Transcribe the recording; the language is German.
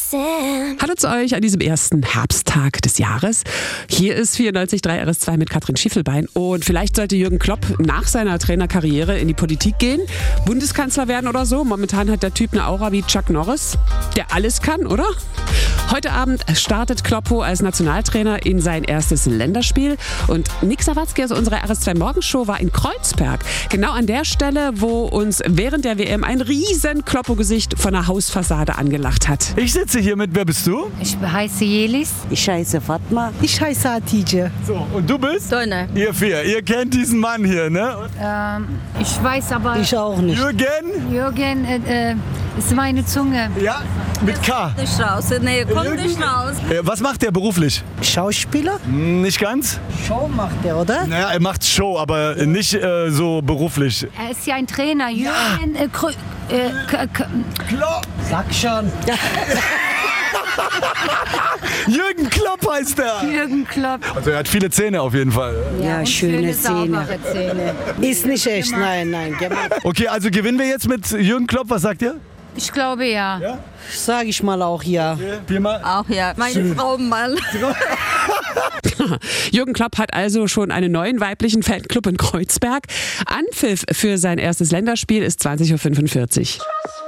Hallo zu euch an diesem ersten Herbsttag des Jahres. Hier ist 94.3 RS2 mit Katrin Schiefelbein. Und vielleicht sollte Jürgen Klopp nach seiner Trainerkarriere in die Politik gehen, Bundeskanzler werden oder so. Momentan hat der Typ eine Aura wie Chuck Norris, der alles kann, oder? Heute Abend startet Kloppo als Nationaltrainer in sein erstes Länderspiel. Und Nick Sawatzki aus unserer RS2 Morgenshow war in Kreuzberg. Genau an der Stelle, wo uns während der WM ein riesen Kloppo-Gesicht von der Hausfassade angelacht hat. Ich sitze hier mit, wer bist du? Ich heiße Jelis. Ich heiße Fatma. Ich heiße Hatice. So, und du bist? Sonne. Ihr vier, ihr kennt diesen Mann hier, ne? Ich weiß aber, Ich auch nicht. Jürgen ist meine Zunge. Ja, mit K. Nicht raus. Nee, kommt nicht raus. Was macht der beruflich? Schauspieler? Nicht ganz? Show macht er, oder? Naja, er macht Show, aber nicht so beruflich. Er ist ja ein Trainer. Jürgen Sag schon. Jürgen Klopp heißt er. Jürgen Klopp. Also er hat viele Zähne auf jeden Fall. Ja, und schöne saubere Zähne. Ist nicht echt, nein. Okay, also gewinnen wir jetzt mit Jürgen Klopp, was sagt ihr? Ich glaube ja. Sag ich mal auch ja. Viermal? Auch ja. Meine Frau mal. Jürgen Klopp hat also schon einen neuen weiblichen Fanclub in Kreuzberg. Anpfiff für sein erstes Länderspiel ist 20.45 Uhr.